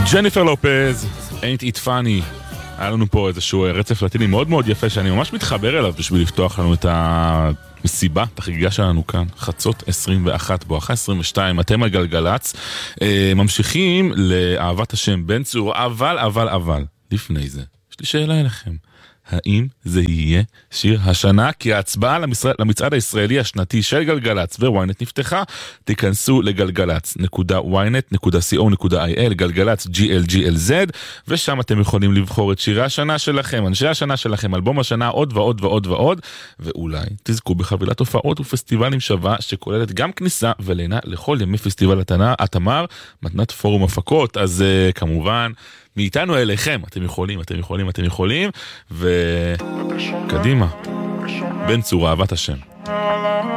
ג'ניפר לופז, Ain't It Funny. היה לנו פה איזשהו רצף לטיני מאוד מאוד יפה שאני ממש מתחבר אליו בשביל לפתוח לנו את המסיבה, את החגיגה שלנו כאן, חצות 21 בואכה 22, אתם הגלגלץ, ממשיכים לאהבת השם בן צור, אבל, לפני זה, יש לי שאלה אליכם. האם זה יהיה שיר השנה? כי ההצבעה למצעד הישראלי השנתי של גלגלץ וויינט נפתחה. תיכנסו לגלגלץ.ynet.co.il, גלגלץ GLGLZ, ושם אתם יכולים לבחור את שירי השנה שלכם, אנשי השנה שלכם, אלבום השנה, עוד ועוד ועוד ועוד, ואולי תזכו בחבילת הופעות ופסטיבלים שווה שכוללת גם כניסה ולינה לכל ימי פסטיבל התמר, מתנת פורום הפקות. אז כמובן מאיתנו אליכם, אתם יכולים, וקדימה, בן צור, אהבת השם.